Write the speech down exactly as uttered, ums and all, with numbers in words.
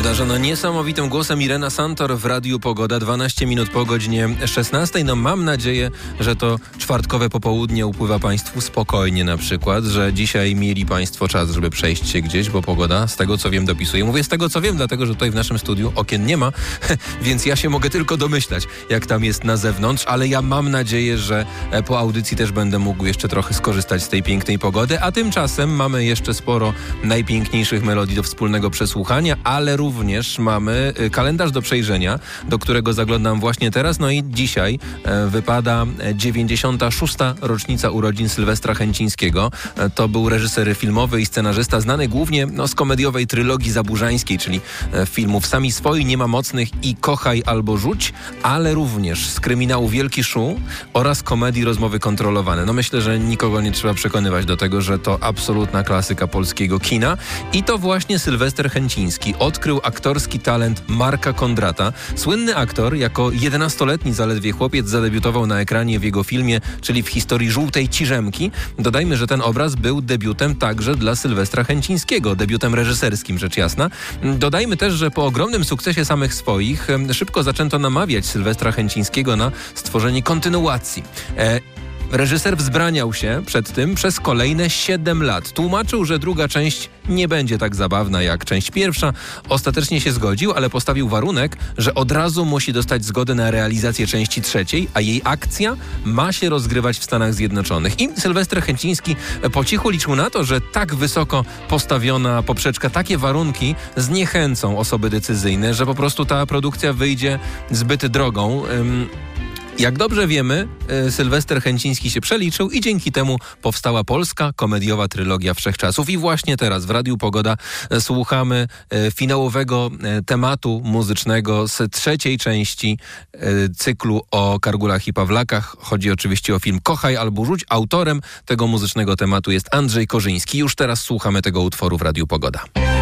Prawda, że no niesamowitym głosem Irena Santor w Radiu Pogoda, dwanaście minut po godzinie szesnastej. No mam nadzieję, że to czwartkowe popołudnie upływa Państwu spokojnie na przykład, że dzisiaj mieli Państwo czas, żeby przejść się gdzieś, bo pogoda, z tego co wiem, dopisuje. Mówię z tego co wiem, dlatego że tutaj w naszym studiu okien nie ma, więc ja się mogę tylko domyślać, jak tam jest na zewnątrz, ale ja mam nadzieję, że po audycji też będę mógł jeszcze trochę skorzystać z tej pięknej pogody, a tymczasem mamy jeszcze sporo najpiękniejszych melodii do wspólnego przesłuchania, ale również mamy kalendarz do przejrzenia, do którego zaglądam właśnie teraz. No i dzisiaj e, wypada dziewięćdziesiąta szósta rocznica urodzin Sylwestra Chęcińskiego. E, to był reżyser filmowy i scenarzysta znany głównie no, z komediowej trylogii zaburzańskiej, czyli e, filmów Sami swoi, Nie ma mocnych i Kochaj albo rzuć, ale również z kryminału Wielki Szu oraz komedii Rozmowy kontrolowane. No myślę, że nikogo nie trzeba przekonywać do tego, że to absolutna klasyka polskiego kina i to właśnie Sylwester Chęciński odkrył aktorski talent Marka Kondrata. Słynny aktor jako jedenastoletni zaledwie chłopiec zadebiutował na ekranie w jego filmie, czyli w historii Żółtej Ciżemki. Dodajmy, że ten obraz był debiutem także dla Sylwestra Chęcińskiego, debiutem reżyserskim rzecz jasna. Dodajmy też, że po ogromnym sukcesie Samych swoich szybko zaczęto namawiać Sylwestra Chęcińskiego na stworzenie kontynuacji. E, Reżyser wzbraniał się przed tym przez kolejne siedem lat. Tłumaczył, że druga część nie będzie tak zabawna jak część pierwsza. Ostatecznie się zgodził, ale postawił warunek, że od razu musi dostać zgodę na realizację części trzeciej, a jej akcja ma się rozgrywać w Stanach Zjednoczonych. I Sylwester Chęciński po cichu liczył na to, że tak wysoko postawiona poprzeczka, takie warunki zniechęcą osoby decyzyjne, że po prostu ta produkcja wyjdzie zbyt drogą. Ym, Jak dobrze wiemy, Sylwester Chęciński się przeliczył i dzięki temu powstała polska komediowa trylogia wszechczasów. I właśnie teraz w Radiu Pogoda słuchamy finałowego tematu muzycznego z trzeciej części cyklu o Kargulach i Pawlakach. Chodzi oczywiście o film Kochaj albo rzuć. Autorem tego muzycznego tematu jest Andrzej Korzyński. Już teraz słuchamy tego utworu w Radiu Pogoda.